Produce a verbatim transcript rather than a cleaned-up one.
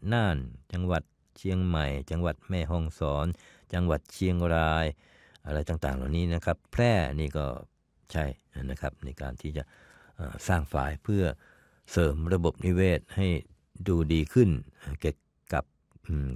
น่านจังหวัดเชียงใหม่จังหวัดแม่ฮ่องสอนจังหวัดเชียงรายอะไรต่างๆเหล่านี้นะครับแพร่นี่ก็ใช่นะครับในการที่จะสร้างฝายเพื่อเสริมระบบนิเวศให้ดูดีขึ้นเกี่ยวกับ